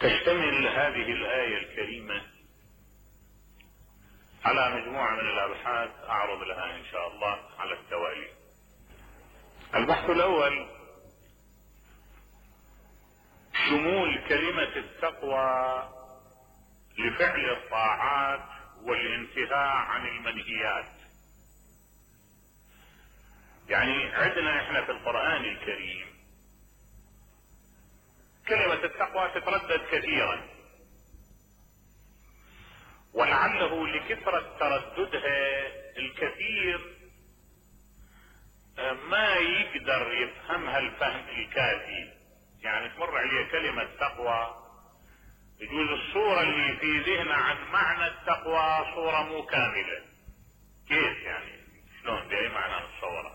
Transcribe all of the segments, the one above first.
تشتمل هذه الآية الكريمة على مجموعة من الأبحاث أعرض لها إن شاء الله على التوالي. البحث الأول: شمول كلمة التقوى لفعل الطاعات والانتهاء عن المنهيات. يعني عندنا احنا في القرآن الكريم كلمة التقوى تتردد كثيرا، ولعله لكثرة ترددها الكثير ما يقدر يفهمها الفهم الكافي. يعني تمر عليه كلمة تقوى يجوز الصورة اللي في ذهنه عن معنى التقوى صورة مو كاملة. كيف يعني؟ شلون بأي معنى نتصورها؟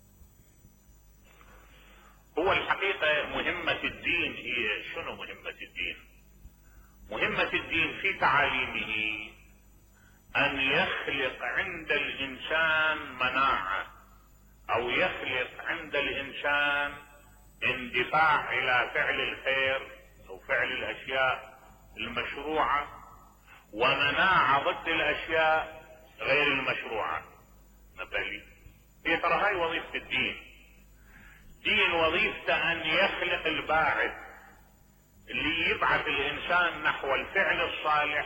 هو الحقيقة مهمة الدين هي شنو مهمة الدين؟ مهمة الدين في تعاليمه أن يخلق عند الإنسان مناعة، أو يخلق عند الإنسان اندفاع إلى فعل الخير أو فعل الأشياء المشروعة، ومناعة ضد الأشياء غير المشروعة. نبالي هي ترى هاي وظيفة الدين. دين وظيفته أن يخلق الباعث اللي يبعث الإنسان نحو الفعل الصالح،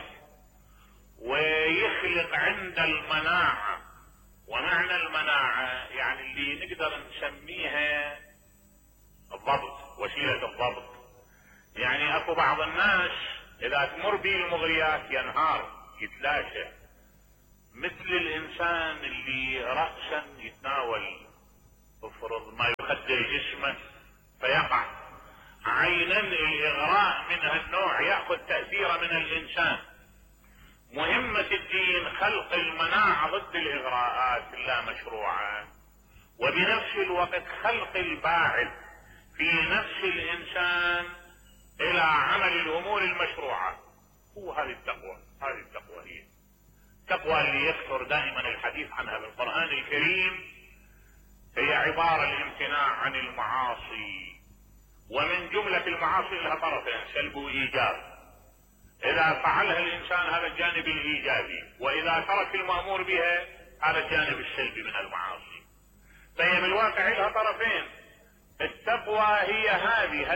ويخلق عند المناعة. ومعنى المناعة يعني اللي نقدر نسميها الضبط، وسيلة الضبط. يعني اكو بعض الناس اذا تمر به المغريات ينهار يتلاشى، مثل الانسان اللي رأسا يتناول افرض ما يخدر جسمه فيقع، عينا الاغراء من هالنوع يأخذ تأثير من الانسان. مهمة الدين خلق المناعة ضد الاغراءات اللامشروعة، وبنفس الوقت خلق الباعث في نفس الانسان الى عمل الامور المشروعة. هو هذه التقوى. هذه التقوى هي التقوى اللي يكثر دائما الحديث عنها بالقرآن الكريم. هي عبارة الامتناع عن المعاصي، ومن جملة المعاصي لها طرفين: سلب وايجاب. اذا فعلها الانسان هذا الجانب الايجابي، واذا ترك المأمور بها هذا الجانب السلبي من المعاصي. فهي بالواقع لها طرفين. التقوى هي هذه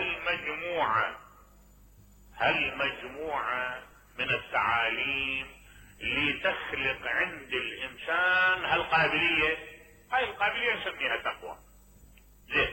هالمجموعة من التعاليم اللي تخلق عند الانسان هالقابلية. هاي القابلية نسميها تقوى. زين.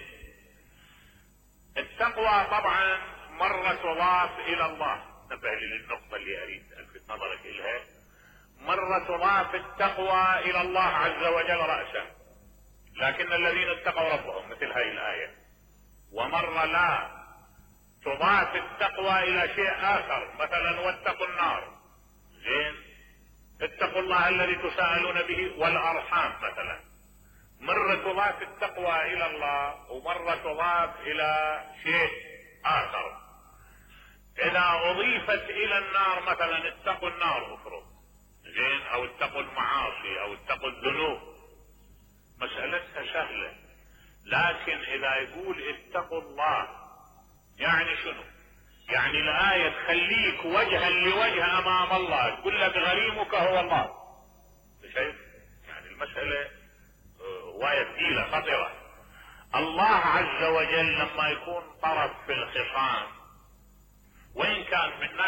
التقوى طبعا مرة تضاف الى الله. نبه لي للنقطة اللي اريد الفت نظرك الها. مرة تضاف التقوى الى الله عز وجل رأسا، لكن الذين اتقوا ربهم مثل هاي الآية. ومرة لا تضاف التقوى الى شيء اخر، مثلا واتقوا النار. زين. اتقوا الله الذي تساءلون به والارحام مثلا. مرة تضاف التقوى الى الله، ومرة تضاف الى شيء اخر. اذا اضيفت الى النار مثلا اتقوا النار افرض، زين، او اتقوا المعاصي او اتقوا الذنوب، مسألتها سهلة. لكن اذا يقول اتقوا الله يعني شنو؟ يعني الآية تخليك وجها لوجه امام الله، تقول لك غريمك هو الله. شايف؟ يعني المسألة واية ثقيلة خطرة. الله عز وجل لما يكون طرف في الخصام، وإن كان من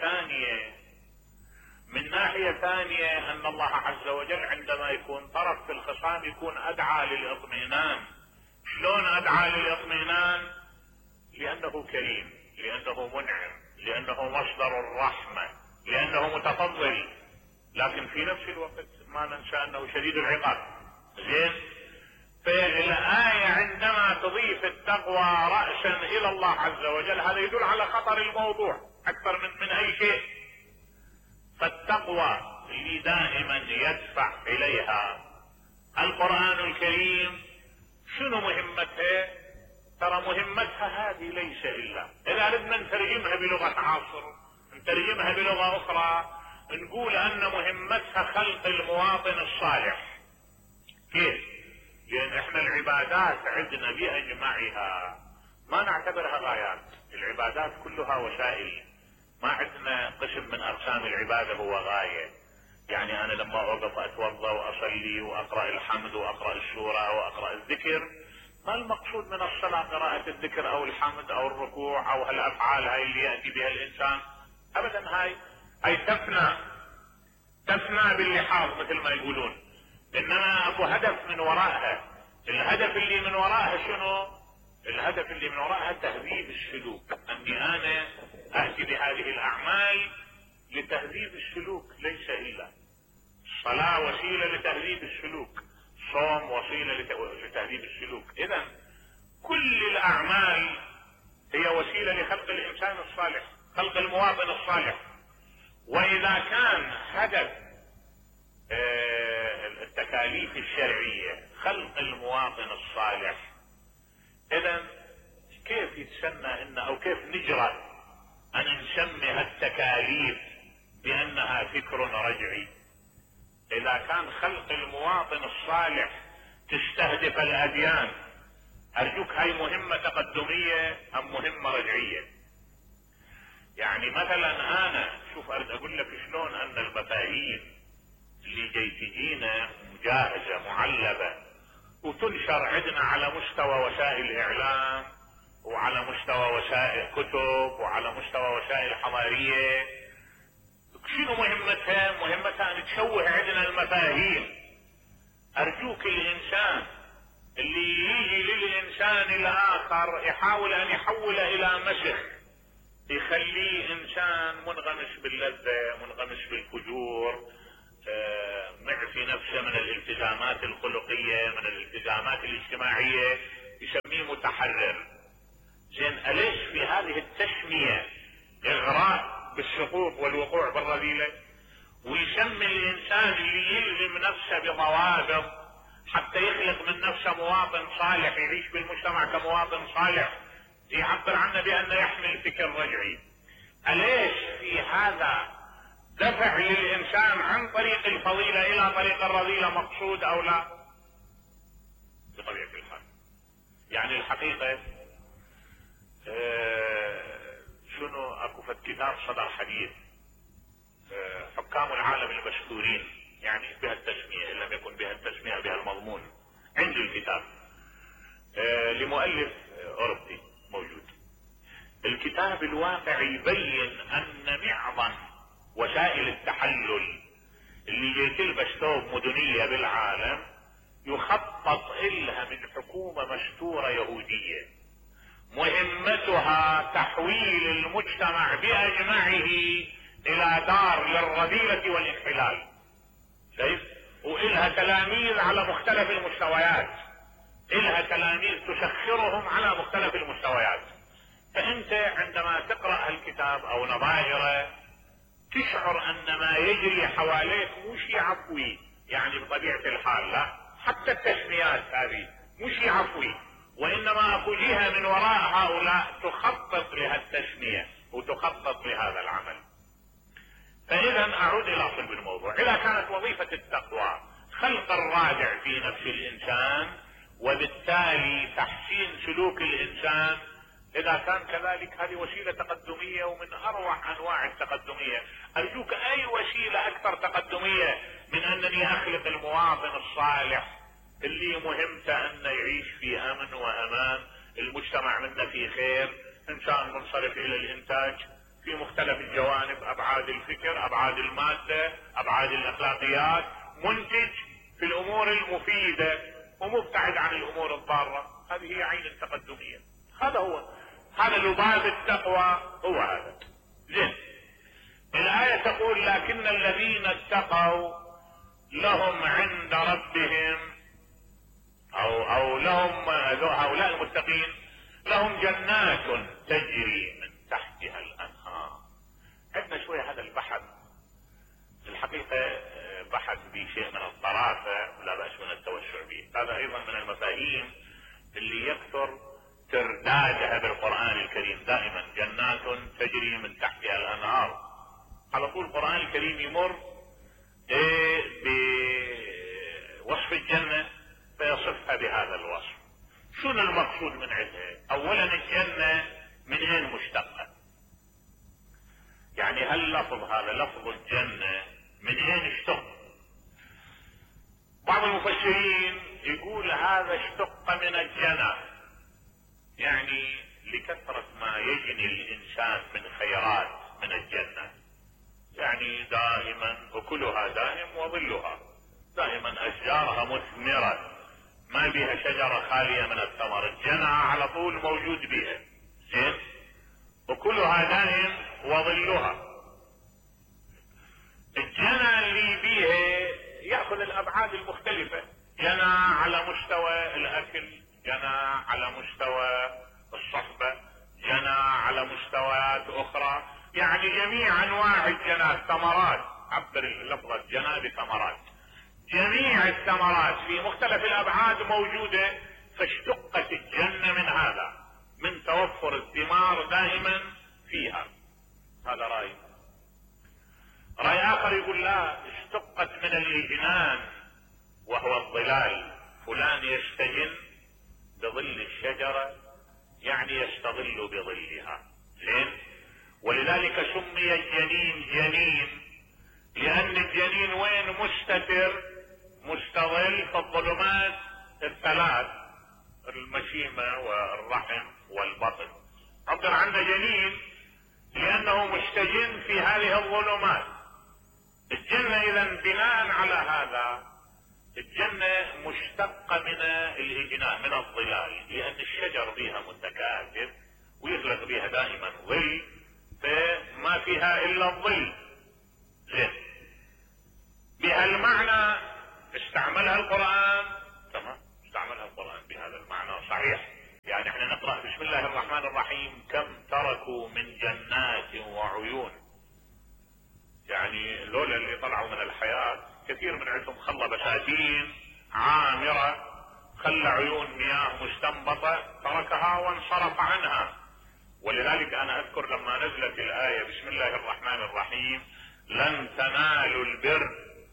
ناحية ثانية ان الله عز وجل عندما يكون طرف في الخصام يكون ادعى للاطمئنان. شلون ادعى للاطمئنان؟ لانه كريم، لانه منعم، لانه مصدر الرحمة، لانه متفضل. لكن في نفس الوقت ما ننسى انه شديد العقاب. زين. فالآية عندما تضيف التقوى رأسا الى الله عز وجل هذا يدل على خطر الموضوع اكثر من اي شيء. فالتقوى اللي دائما يدفع اليها القرآن الكريم شنو مهمتها؟ ترى مهمتها هذه ليس الا اذا بدنا نترجمها بلغة عصر، نترجمها بلغة اخرى، نقول ان مهمتها خلق المواطن الصالح. كيف؟ لان احنا العبادات عندنا باجمعها ما نعتبرها غايات. العبادات كلها وسائل. ما عندنا قسم من اقسام العبادة هو غاية. يعني انا لما اوقف اتوضا واصلي واقرأ الحمد واقرأ السورة واقرأ الذكر، ما المقصود من الصلاة قراءة الذكر او الحمد او الركوع او هالافعال هاي اللي يأتي بها الانسان. ابدا، هاي تفنى باللحاظ مثل ما يقولون. انما اكو هدف من وراءها. الهدف اللي من وراءها شنو؟ الهدف اللي من وراءها تهذيب السلوك، اني انا اتي بهذه الاعمال لتهذيب السلوك، ليس الا الصلاة وسيلة لتهذيب السلوك، الصوم وسيلة لتهذيب السلوك. اذا كل الاعمال هي وسيلة لخلق الانسان الصالح، خلق المواطن الصالح. واذا كان هدف التكاليف الشرعية خلق المواطن الصالح، اذا كيف يتسنى ان او كيف نجرى ان نسمي هالتكاليف بانها فكر رجعي؟ اذا كان خلق المواطن الصالح تستهدف الاديان، ارجوك هاي مهمة تقدمية ام مهمة رجعية؟ يعني مثلا انا شوف اريد اقول لك شلون ان المفاهيم اللي جاي تجينا مجهزة معلبة وتنشر عندنا على مستوى وسائل الاعلام وعلى مستوى وسائل كتب وعلى مستوى وسائل حضارية، شنو مهمتها؟ مهمتها ان تشوه عندنا المفاهيم. ارجوك الانسان اللي يجي للانسان الاخر يحاول ان يحوله الى مسخ يخليه انسان منغمس باللذة، منغمس بالفجور، معفي نفسه من الالتزامات الخلقية، من الالتزامات الاجتماعية، يسميه متحرر. زين، أليس في هذه التسمية اغراء بالسقوط والوقوع بالرذيلة؟ ويسمي الانسان اللي يلزم نفسه بضوابط حتى يخلق من نفسه مواطن صالح يعيش بالمجتمع كمواطن صالح، يعبر عنه بانه يحمل فكر رجعي. أليس في هذا دفع للانسان عن طريق الفضيلة الى طريق الرذيلة مقصود او لا؟ بطبيعة الحال. يعني الحقيقة شنو اكو فد كتاب صدر حديث حكام العالم المشهورين، يعني بهالتسمية ان لم يكن بهالتسمية بهالمضمون، عندي الكتاب لمؤلف اوروبي موجود. الكتاب الواقع يبين ان معظم وسائل التحلل اللي جاي تلبس ثوب مدنية بالعالم يخطط إلها من حكومة مستورة يهودية مهمتها تحويل المجتمع بأجمعه إلى دار للرذيلة والانحلال. شايف؟ وإلها تلاميذ على مختلف المستويات، إلها تلاميذ تسخرهم على مختلف المستويات. فأنت عندما تقرأ هالكتاب أو نظائره تشعر أن ما يجري حواليك مش عفوي، يعني بطبيعة الحال لا، حتى التسميات هذه مش عفوي، وإنما أكو جهة من وراء هؤلاء تخطط لهالتسمية وتخطط لهذا العمل. فإذا أعود إلى صلب الموضوع. إذا كانت وظيفة التقوى خلق الرادع في نفس الإنسان وبالتالي تحسين سلوك الإنسان، إذا كان كذلك هذه وسيلة تقدمية ومن أروع أنواع التقدمية. أرجوك أي وسيلة أكثر تقدمية من أنني أخلق المواطن الصالح اللي مهمته أن يعيش في أمن وأمان، المجتمع منا في خير، إنسان منصرف إلى الإنتاج في مختلف الجوانب، أبعاد الفكر، أبعاد المادة، أبعاد الأخلاقيات، منتج في الأمور المفيدة ومبتعد عن الأمور الضارة. هذه هي عين التقدمية. هذا لباب التقوى هو هذا. زين، الآية تقول لكن الذين اتقوا لهم عند ربهم أو لهم هؤلاء المتقين لهم جنات تجري من تحتها الأنهار. عندنا شوية هذا البحث الحقيقة بحث بشيء من الطرافة ولا بأس من التوسع به. هذا أيضا من المفاهيم اللي يكثر تردادها بالقرآن الكريم دائما، جنات تجري من تحتها الأنهار. على طول القرآن الكريم يمر بوصف الجنة فيصفها بهذا الوصف. شنو المقصود من عندها؟ أولا الجنة من أين مشتقة؟ هاللفظ هذا لفظ الجنة من اين اشتق؟ بعض المفسرين يقول هذا اشتق من الجنة، يعني لكثرة ما يجني الانسان من خيرات من الجنة، يعني دائما اكلها دائم وظلها، دائما اشجارها مثمرة ما بها شجرة خالية من الثمر، الجنة على طول موجود بها، زين، وكلها دائم وظلها. الجنة اللي بيها يأخذ الابعاد المختلفة، جنة على مستوى الاكل، جنة على مستوى الصحبة، جنة على مستويات اخرى، يعني جميع انواع الجنة، ثمرات، عبر اللفظة الجنة بثمرات، جميع الثمرات في مختلف الابعاد موجودة، فاشتقت الجنة من هذا، من توفر الثمار دائما فيها. هذا رأي. رأي اخر يقول لا، اشتقت من الاجنان وهو الظلال، فلان يستجن بظل الشجرة يعني يستظل بظلها، زين، ولذلك سمي الجنين جنين، لان الجنين وين؟ مستتر مستظل في الظلمات الثلاث، المشيمة والرحم والبطن، عبر عنه جنين لانه مستجن في هذه الظلمات. الجنة اذا بناء على هذا الجنة مشتقة من الاجناء، من الظلال، لان الشجر بها متكاثر ويخلق بها دائما ظل، فما فيها الا الظل، زين. بهالمعنى استعملها القرآن، تمام، استعملها القرآن بهذا المعنى صحيح. يعني احنا نقرأ بسم الله الرحمن الرحيم كم تركوا من جنات وعيون، يعني لولا اللي طلعوا من الحياة كثير من عندهم خلى بساتين عامرة، خلى عيون مياه مستنبطة تركها وانصرف عنها. ولذلك انا اذكر لما نزلت الآية بسم الله الرحمن الرحيم لن تنالوا البر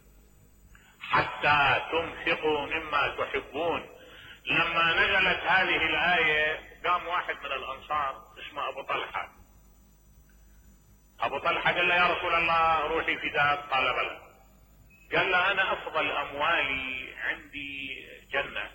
حتى تنفقوا مما تحبون، لما نزلت هذه الآية قام واحد من الانصار اسمه ابو طلحة. ابو طلحة قال له يا رسول الله روحي فداك، قال بلى. قال له انا افضل اموالي عندي جنة،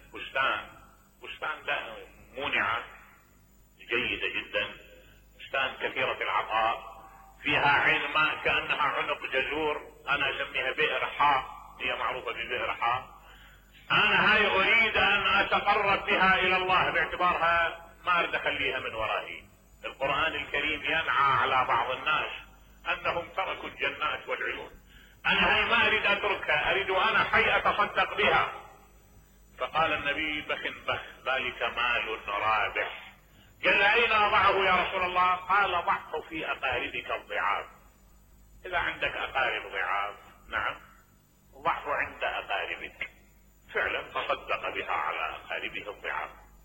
بستان ده مونعة جيدة جدا، بستان كثيرة العطاء، فيها عين ماء كأنها عنق جزور، انا اسميها بئر حاء، هي معروفة ببئر حاء، انا هاي اريد ان اتقرب بها الى الله باعتبارها ما اريد اخليها من ورائي. القرآن الكريم ينعى على بعض الناس انهم تركوا الجنات والعيون، انا هاي ما اريد اتركها، اريد وانا حي اتصدق بها. فقال النبي بخ ذلك مال رابح. قال اين اضعه يا رسول الله؟ قال ضعه في اقاربك الضعاف، اذا عندك اقارب ضعاف نعم ضعه عند اقاربك، فعلا تصدق بها على اقاربه الضعاف.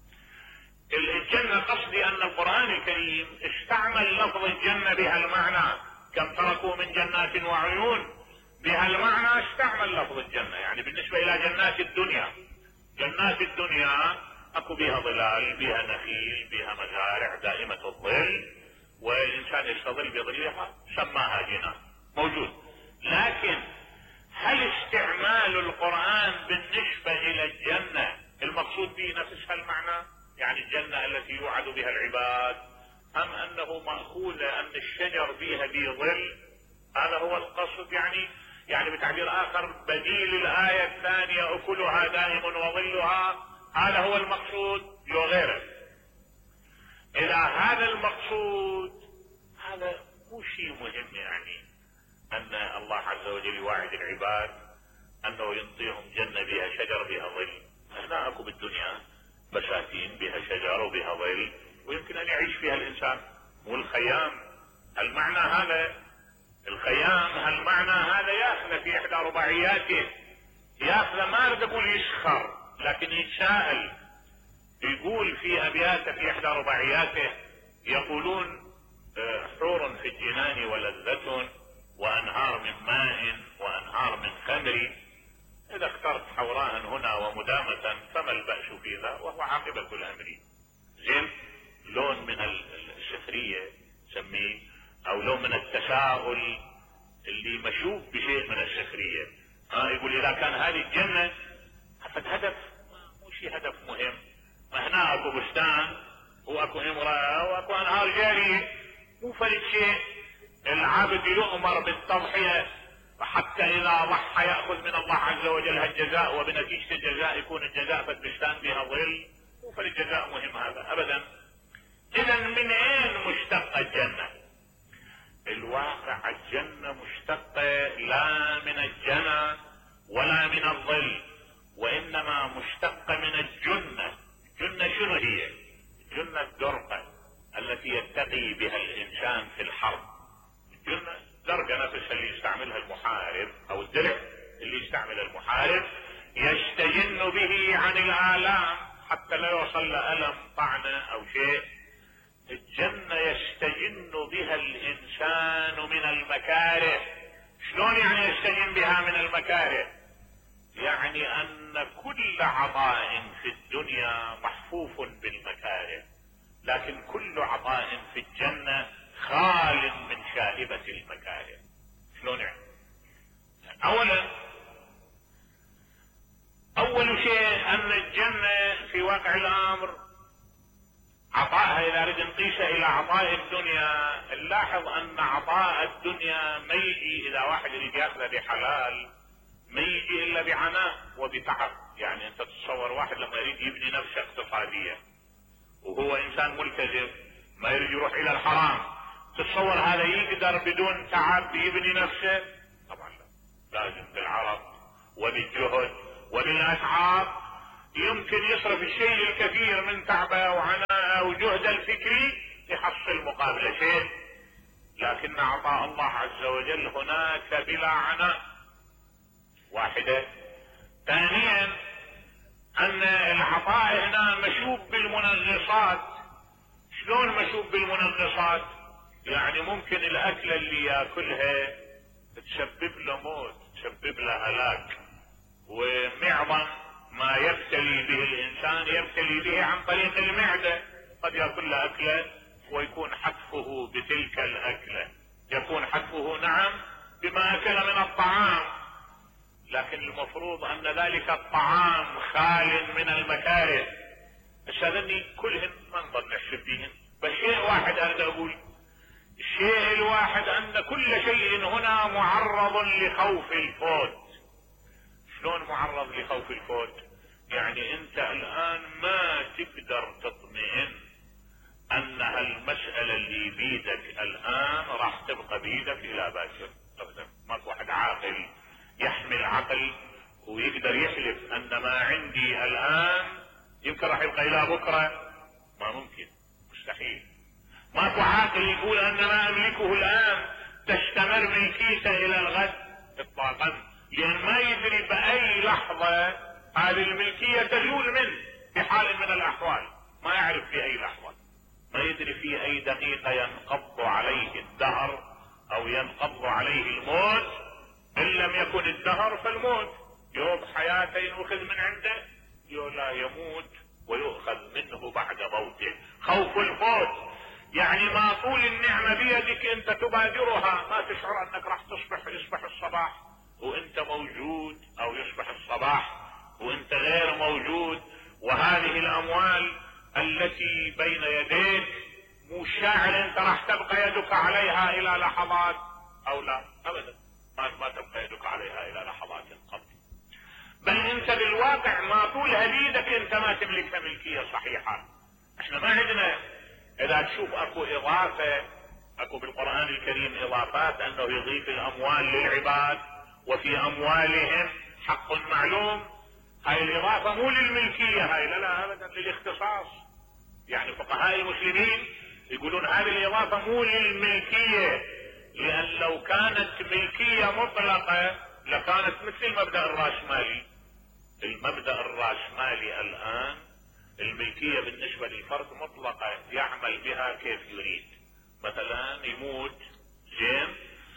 الجنة قصدي ان القرآن الكريم استعمل لفظ الجنة بهالمعنى، كم تركوا من جنات وعيون، بهالمعنى استعمل لفظ الجنة. يعني بالنسبة الى جنات الدنيا، جنات الدنيا اكو بها ظلال، بها نخيل، بها مزارع دائمة الظل، والانسان يستظل بظلها، سماها جنان، موجود. لكن هل استعمال القرآن بالنسبة الى الجنة المقصود به نفس هالمعنى، يعني الجنة التي يوعد بها العباد، ام انه مأخوذ ان الشجر بها بظل، هذا هو القصد؟ يعني بتعبير اخر بديل الآية الثانية اكلها دائم وظلها، هذا هو المقصود لو غيره؟ اذا هذا المقصود هذا مو شيء مهم، يعني ان الله عز وجل يواعد العباد انه ينطيهم جنة بها شجر بها ظل. هنا اكو بالدنيا بساتين بها شجر وبها ظل ويمكن ان يعيش فيها الانسان، والخيام المعنى هذا، الخيام هالمعنى هذا ياخذ في احدى رباعياته، ياخذ ما اريد اقول يسخر لكن يتساءل، يقول في ابياته في احدى رباعياته يقولون حور في الجنان ولذة وانهار من ماء وانهار من خمر، اذا اخترت حوراء هنا ومدامة فما البأس في ذا وهو عاقبة الامر. زين، لون من السحرية سميه، او لو من التساؤل اللي مشوب بشيء من السخرية. يقول اذا كان هذه الجنة فد هدف، مو شيء هدف مهم، ما هنا اكو بستان واكو امرأة واكو انهار جارية، مو فرد شيء. العابد يؤمر بالتضحية، وحتى اذا ضحى يأخذ من الله عز وجل هالجزاء، وبنتيجة الجزاء يكون الجزاء فد بستان بها ظل، مو فرد جزاء مهم هذا ابدا. اذا من اين مشتقة الجنة؟ الواقع الجنة مشتقة لا من الجنة ولا من الظل، وانما مشتقة من الجنة. الجنة شنو هي؟ الجنة الدرقة التي يتقي بها الانسان في الحرب. الجنة درقة نفسها اللي يستعملها المحارب، او الدرع اللي يستعمل المحارب يستجن به عن الآلام حتى لا يوصل لألم طعنة او شيء. الجنة يستجن بها الانسان من المكاره. شلون يعني يستجن بها من المكاره؟ يعني ان كل عطاء في الدنيا محفوف بالمكاره، لكن كل عطاء في الجنة خال من شائبة المكاره. شلون يعني؟ اول شيء ان الجنة في واقع الامر عطائها اذا نريد نقيسه الى عطاء الدنيا، نلاحظ ان عطاء الدنيا ما يجي اذا واحد يريد ياخذه بحلال ما يجي الا بعناء وبتعب. يعني انت تتصور واحد لما يريد يبني نفسه اقتصاديا وهو انسان ملتزم ما يريد يروح الى الحرام، تتصور هذا يقدر بدون تعب يبني نفسه؟ طبعا لا، لازم بالعرق وبالجهد وبالاتعاب. يمكن يصرف الشيء الكثير من تعبه وعناءه وجهده الفكري يحصل مقابل شيء، لكن عطاء الله عز وجل هناك بلا عناء. واحدة. ثانيا ان العطاء هنا مشوب بالمنغصات. شلون مشوب بالمنغصات؟ يعني ممكن الاكلة اللي ياكلها تسبب له موت، تسبب له هلاك. ومعظم ما يبتلي به الانسان يبتلي به عن طريق المعدة. قد ياكل له اكلة ويكون حتفه بتلك الاكلة، يكون حتفه نعم بما اكل من الطعام، لكن المفروض ان ذلك الطعام خال من المكاره. هذني كلهن ما نظن نحسب بهن، بس شيء واحد اريد اقول، الشيء الواحد ان كل شيء هنا معرض لخوف الفوت. شلون معرض لخوف الفوت؟ يعني انت الان ما تقدر تطمئن ان هالمسألة اللي بيدك الان راح تبقى بيدك الى باكر ابدا. ماكو واحد عاقل يحمل عقل ويقدر يحلف ان ما عندي الان يمكن راح يبقى الى بكرة. ما ممكن، مستحيل. ماكو عاقل يقول ان ما املكه الان تستمر ملكيته الى الغد اطلاقا، لان ما يدري باي لحظة هذه الملكية تزول منه بحال من الاحوال. ما يعرف في اي لحظة، ما يدري في اي دقيقة ينقض عليه الدهر او ينقض عليه الموت. ان لم يكن الدهر فالموت. يوم حياته يؤخذ من عنده، لا يموت ويؤخذ منه بعد موته. خوف الفوت يعني ما طول النعمة بيدك انت تبادرها، ما تشعر انك راح يصبح الصباح وانت موجود، او يصبح الصباح وانت غير موجود، وهذه الاموال التي بين يديك مو شاعر انت راح تبقى يدك عليها الى لحظات او لا ابدا. ما تبقى يدك عليها الى لحظات قط، بل انت بالواقع ما طولها بيدك انت ما تملكها ملكية صحيحة. احنا ما عندنا، اذا تشوف اكو اضافة، اكو بالقرآن الكريم اضافات انه يضيف الاموال للعباد وفي اموالهم حق معلوم. هاي الاضافة مو للملكية، هاي لا ابدا للاختصاص. يعني فقهاء المسلمين يقولون هذه الاضافة مو للملكية، لان لو كانت ملكية مطلقة لكانت مثل المبدأ الرأسمالي. المبدأ الرأسمالي الان الملكية بالنسبة للفرد مطلقة، يعمل بها كيف يريد. مثلا يموت زين،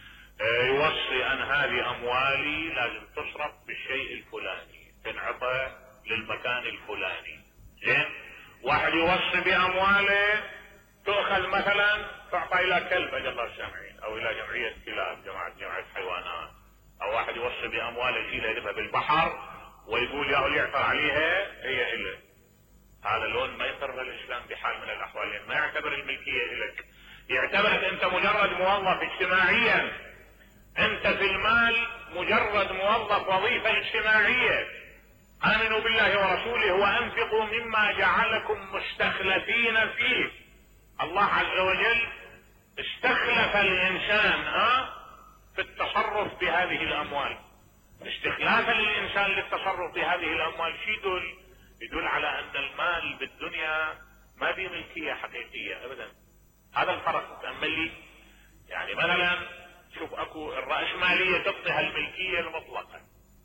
يوصي ان هذه اموالي لازم تصرف بالشيء الفلاني، تنعطى للمكان الفلاني. زين، واحد يوصي بامواله تؤخذ مثلا تعطى الى كلب اجل الله السامعين، او الى جمعية كلاب، جمعية حيوانات، او واحد يوصي باموال يشيلها يذبها بالبحر ويقول يا اللي يعثر عليها هي إله. هذا اللون ما يقر الاسلام بحال من الاحوال، لان ما يعتبر الملكية لك، يعتبرك انت مجرد موظف اجتماعيا، انت في المال مجرد موظف وظيفة اجتماعية. امنوا بالله ورسوله وانفقوا مما جعلكم مستخلفين فيه. الله عز وجل استخلف الانسان في التصرف بهذه الاموال. استخلافا للانسان للتصرف بهذه الاموال شو يدل على ان المال بالدنيا ما به ملكية حقيقية ابدا. هذا الفرق. تأمل لي يعني مثلا شوف اكو الرأسمالية تعطيها الملكية المطلقة،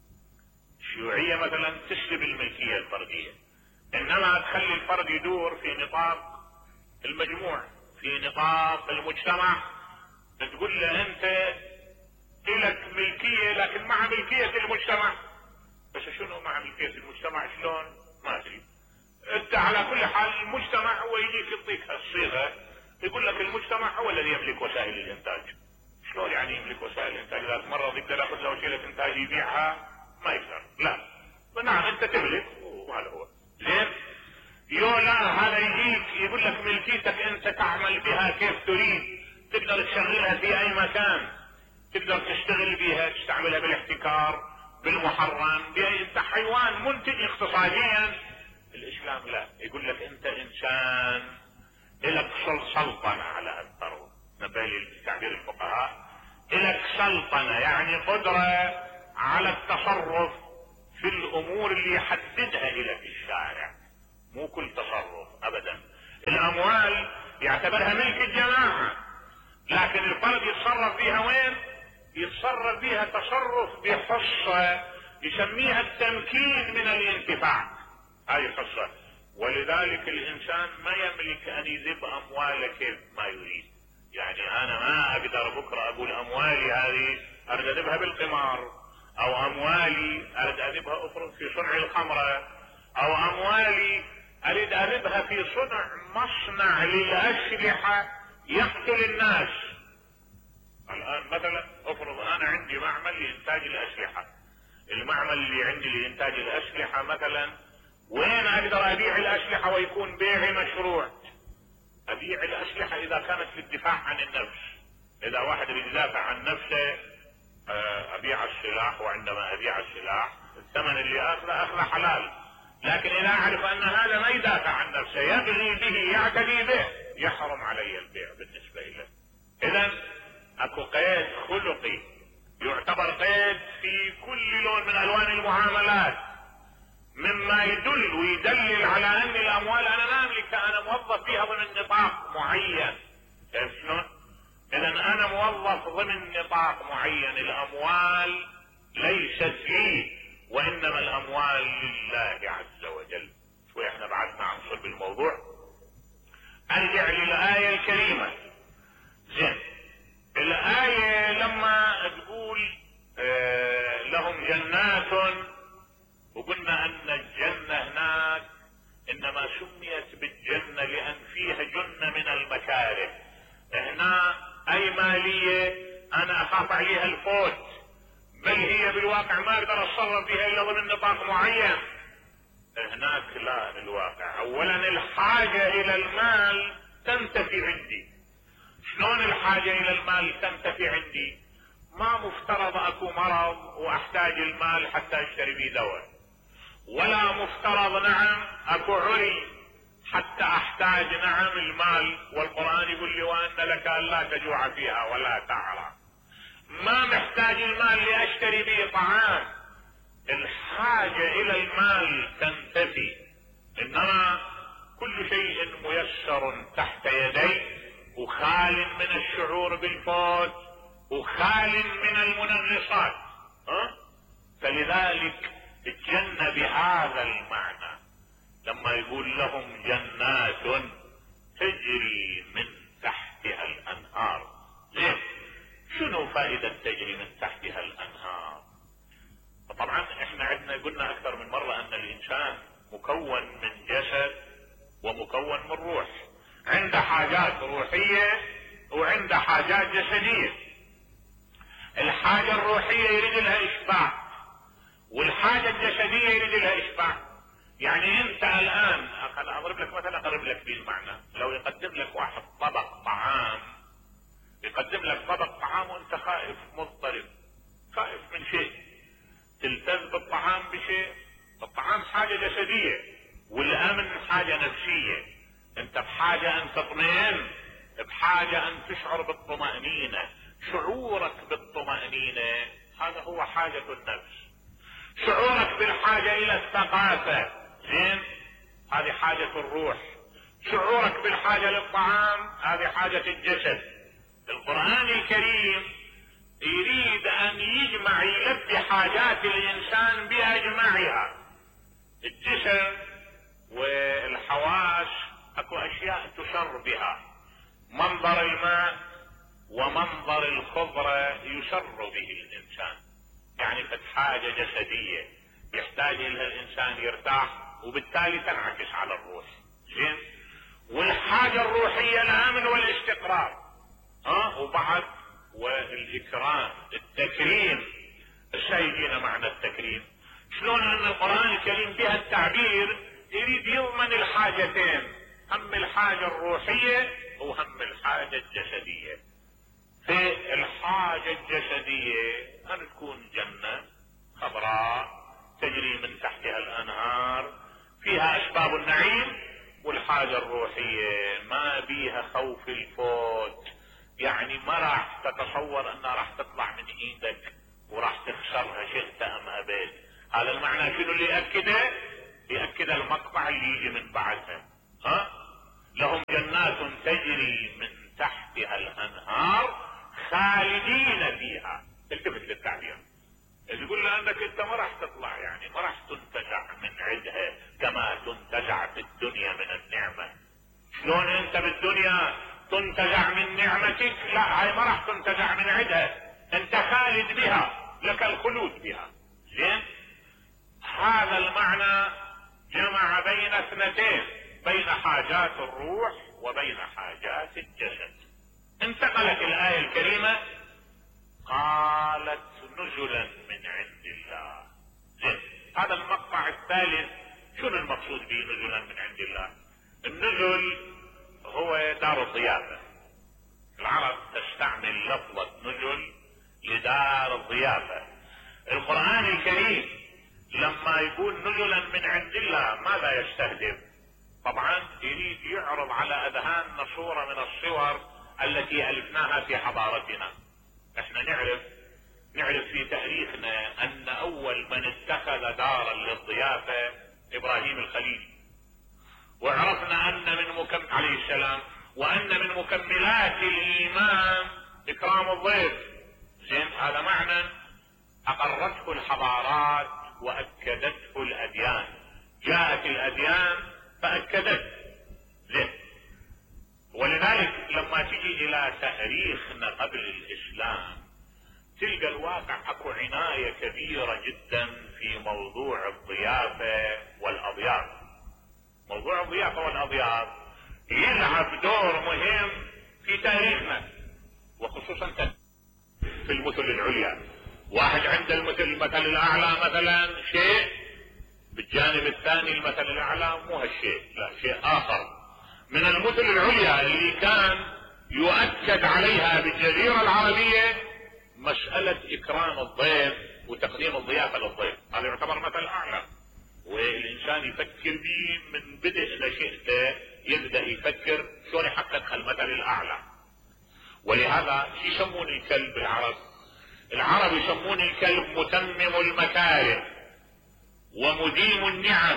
الشيوعية مثلا تسلب الملكية الفردية، انما تخلي الفرد يدور في نطاق المجموع، في نطاق المجتمع، تقول له انت لك ملكية لكن مع ملكية المجتمع. بس شنو مع ملكية المجتمع؟ شلون؟ ما ادري. انت على كل حال المجتمع هو يجيك يعطيك الصيغة، يقول لك المجتمع هو الذي يملك وسائل الانتاج. شلون يعني يملك وسائل الانتاج؟ ذاك مرة يقدر ياخذ له وسيلة انتاج يبيعها؟ ما يقدر. لا، نعم انت تملك وهذا هو زين. لا، هذا يجيك يقول لك ملكيتك انت تعمل بها كيف تريد، تقدر تشغلها في اي مكان، تقدر تشتغل بها، تستعملها بالاحتكار، بالمحرم، انت حيوان منتج اقتصاديا. الاسلام لا، يقول لك انت انسان لك سلطنة على الثروة. نبالي تعبير الفقهاء، لك سلطنة يعني قدرة على التصرف في الامور اللي يحددها لك الشارع، مو كل تصرف ابدا. الاموال يعتبرها ملك الجماعة، لكن الفرد يتصرف فيها وين؟ يتصرف فيها تصرف بحصة يسميها التمكين من الانتفاع، هاي حصة. ولذلك الانسان ما يملك ان يذب امواله كيف ما يريد. يعني انا ما اقدر بكرة اقول اموالي هذه اريد اذبها بالقمار، او اموالي اريد اذبها افرض في صنع الخمرة، او اموالي اريد اذبها في صنع مصنع للاسلحة يقتل الناس. الان مثلا افرض انا عندي معمل لانتاج الاسلحة، المعمل اللي عندي لانتاج الاسلحة مثلا وين اقدر ابيع الاسلحة ويكون بيعي مشروع؟ ابيع الاسلحة اذا كانت للدفاع عن النفس. اذا واحد يريد يدافع عن نفسه ابيع السلاح، وعندما ابيع السلاح الثمن اللي اخذه حلال. لكن اذا اعرف ان هذا ما يدافع عن نفسه، يبغي به يعتدي به، يحرم علي البيع بالنسبة له. اذا اكو قيد خلقي يعتبر قيد في كل لون من الوان المعاملات، مما يدل ويدلل على ان الاموال انا ما املكها، انا موظف فيها ضمن نطاق معين. كيف شلون؟ اذا انا موظف ضمن نطاق معين، الاموال ليست لي وانما الاموال لله عز وجل. شوي احنا بعدنا عن صلب الموضوع. ارجع للآية الكريمة. زين، الآية لما تقول لهم جنات، وقلنا ان الجنة هناك انما سميت بالجنة لان فيها جنة من المكاره. هنا اي مالية انا اخاف عليها الفوت، بل هي بالواقع ما اقدر اتصرف فيها الا ضمن نطاق معين. هناك لا، الواقع اولا الحاجة الى المال تنتفي عندي. شلون الحاجة الى المال تنتفي عندي؟ ما مفترض اكو مرض واحتاج المال حتى اشتري بيه دواء، ولا مفترض نعم اكو عري حتى احتاج نعم المال. والقرآن يقول لي وان لك الا تجوع فيها ولا تعرى. ما محتاج المال لاشتري به طعام. الحاجة الى المال تنتفي، انما كل شيء ميسر تحت يدي، وخال من الشعور بالفوت، وخال من المنغصات. فلذلك الجنة بهذا المعنى لما يقول لهم جنات تجري من تحتها الانهار. ليه؟ شنو فائدة تجري من تحتها الانهار؟ طبعا احنا عندنا قلنا اكثر من مرة ان الانسان مكون من جسد ومكون من روح. عنده حاجات روحية وعنده حاجات جسدية. الحاجة الروحية يريد لها إشباع، والحاجة الجسدية يريد لها إشباع. يعني أنت الآن أضرب لك مثلا، أقرب لك به المعنى. لو يقدم لك واحد طبق طعام، يقدم لك طبق طعام وأنت خائف مضطرب، خائف من شيء، تلتذ بالطعام بشيء. الطعام حاجة جسدية، والأمن حاجة نفسية. أنت بحاجة أن تطمئن، بحاجة أن تشعر بالطمأنينة. شعورك بالطمأنينة هذا هو حاجة النفس. شعورك بالحاجة إلى الثقافة، زين، هذه حاجة الروح. شعورك بالحاجة للطعام هذه حاجة الجسد. القرآن الكريم يريد أن يجمع، يلبي حاجات الإنسان بأجمعها. الجسم والحواس اكو اشياء تشر بها. منظر الماء ومنظر الخضرة يشر به الانسان، يعني قد حاجة جسدية يحتاج الها الانسان يرتاح، وبالتالي تنعكس على الروح. زين، والحاجة الروحية الامن والاستقرار، وبعد والاكرام، التكريم. الشايفين معنى التكريم شلون ان القرآن الكريم بها التعبير يريد يضمن الحاجتين، هم الحاجة الروحية وهم الحاجة الجسدية. في الحاجة الجسدية ان تكون جنة خضراء تجري من تحتها الانهار فيها اسباب النعيم، والحاجة الروحية ما بيها خوف الفوت، يعني ما راح تتصور انها راح تطلع من ايدك وراح تخسرها شئت ام ابيت. هذا المعنى شنو اللي يأكده؟ يأكد المقطع اللي يجي من بعدها. لهم جنات تجري من تحتها الانهار خالدين فيها. التفت للتعبير، يقول له انك انت ما راح تطلع، يعني ما راح تنتزع من عندها كما تنتزع في الدنيا من النعمة. شلون انت بالدنيا تنتزع من نعمتك؟ لا، هاي ما راح تنتزع من عندها، انت خالد بها، لك الخلود بها. زين، هذا المعنى جمع بين اثنتين، بين حاجات الروح وبين حاجات الجسد. انتقلت الآية الكريمة قالت نزلا من عند الله. زين، هذا المقطع الثالث شنو المقصود به نزلا من عند الله؟ النزل هو دار الضيافة. العرب تستعمل لفظة نزل لدار الضيافة. القرآن الكريم لما يقول نزلا من عند الله ماذا يستهدف؟ طبعا يريد يعرض على اذهاننا صورة من الصور التي الفناها في حضارتنا. احنا نعرف في تاريخنا ان اول من اتخذ دارا للضيافة ابراهيم الخليل، وعرفنا ان من عليه السلام، وان من مكملات الايمان اكرام الضيف. زين، هذا معنى اقرته الحضارات واكدته الاديان. جاءت الاديان فاكدت. زين، ولذلك لما تجي الى تاريخنا قبل الاسلام تلقى الواقع اكو عناية كبيرة جدا في موضوع الضيافة والاضياف. موضوع الضيافة والاضياف يلعب دور مهم في تاريخنا، وخصوصا في المثل العليا. واحد عند المثل الاعلى مثلا شيء، بالجانب الثاني المثل الاعلى مو هالشيء، لا شيء اخر من المثل العليا اللي كان يؤكد عليها بالجزيرة العربية مسألة اكرام الضيف وتقديم الضيافة للضيف. هذا يعتبر مثل اعلى، والانسان يفكر به من بدء نشأته، يبدأ يفكر شلون يحقق المثل الاعلى. ولهذا يسمون الكلب العرب يسمون الكلب متمم المكارم ومديم النعم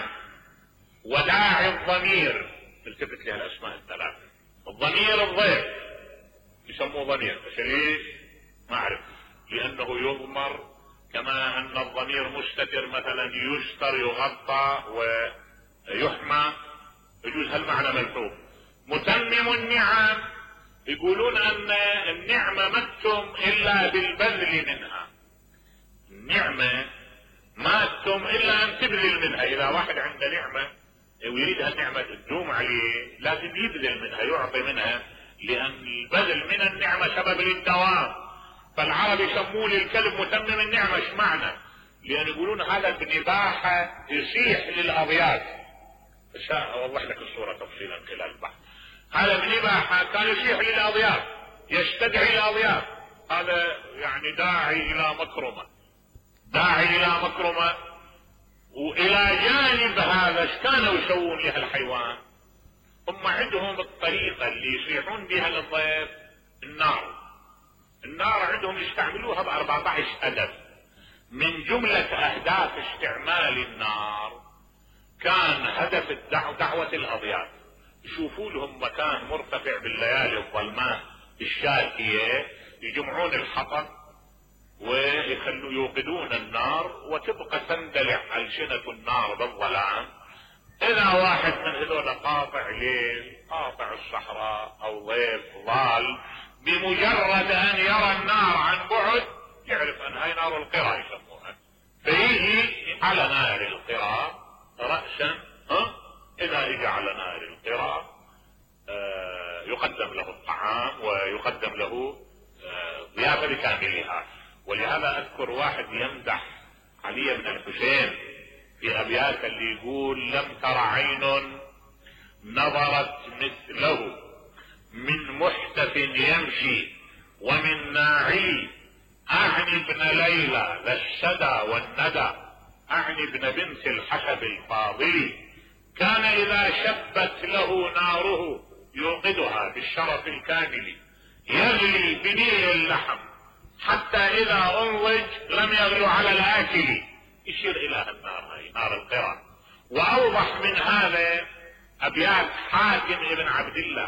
وداعي الضمير. التفت لها الاسماء الثلاثة. الضمير الضيف يسموه ضمير، بس ليش؟ ما اعرف، لانه يضمر كما ان الضمير مستتر مثلا يستر يغطى ويحمى، يجوز هالمعنى ملحوظ. متمم النعم يقولون ان النعمة ما تتم الا بالبذل منها. النعمة ما تتم الا ان تبذل منها. اذا واحد عنده نعمة ويريد هالنعمة تدوم عليه لازم يبذل منها، يعطي منها. لان البذل من النعمة سبب للدوام. فالعرب يسموه للكلب متمم النعمة. ايش معنى؟ لان يقولون هذا ابن باحة يصيح للاضياف. اوضح لك الصورة تفصيلا خلال البحث. هذا ابن باحة كان يصيح للاضياف، يستدعي الاضياف. هذا يعني داعي الى مكرمة، داعي الى مكرمة. والى جانب هذا ايش كانوا يسوون لها الحيوان؟ هم عندهم الطريقة اللي يصيحون بها للضيف النار. النار عندهم يستعملوها ب14 هدف. من جملة اهداف استعمال النار كان هدف دعوة الاضياف. يشوفوا لهم مكان مرتفع بالليالي الظلماء الشاتية، يجمعون الحطب ويخلوا يوقدون النار وتبقى تندلع ألسنة النار بالظلام. اذا واحد من هذول قاطع ليل، قاطع الصحراء او ضيف ضال، بمجرد ان يرى النار عن بعد يعرف ان هاي نار القرى يسموها، فيجي على نار القرى رأسا. اذا اجى على نار القرى يقدم له الطعام ويقدم له ضيافة بكاملها. ولهذا اذكر واحد يمدح علي بن الحسين في ابيات اللي يقول: لم تر عين نظرت مثله من محتف يمشي ومن ناعي. اعني ابن ليلى ذا الشدى والندى، اعني ابن بنت الحسب الفاضل. كان اذا شبت له ناره يوقدها بالشرف الكامل. يغلي بنيل اللحم حتى اذا انضج لم يغلو على الاكل. يشير الى النار، هي نار القرى. واوضح من هذا ابيات حاتم ابن عبد الله